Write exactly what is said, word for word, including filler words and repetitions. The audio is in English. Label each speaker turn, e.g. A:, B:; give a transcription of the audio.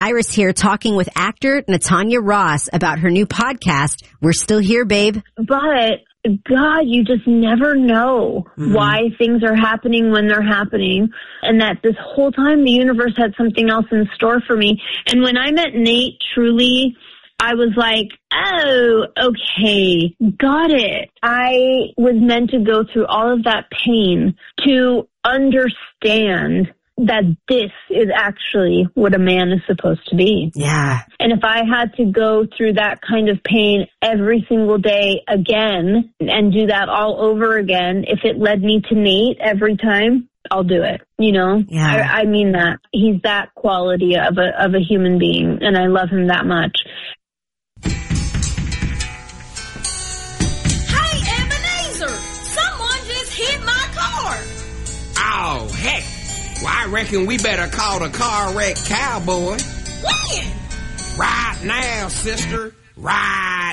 A: Iris here talking with actor Natanya Ross about her new podcast, We're Still Here, Babe.
B: But, God, you just never know mm-hmm. why things are happening when they're happening. And that this whole time the universe had something else in store for me. And when I met Nate, truly, I was like, oh, okay, got it. I was meant to go through all of that pain to understand that this is actually what a man is supposed to be.
A: Yeah.
B: And if I had to go through that kind of pain every single day again and do that all over again, if it led me to Nate every time, I'll do it. You know,
A: yeah.
B: I, I mean that. He's that quality of a, of a human being, and I love him that much.
C: Hey, Ebenezer, someone just hit my car.
D: Oh, heck. Well, I reckon we better call the car wreck cowboy.
C: When?
D: Right now, sister. Right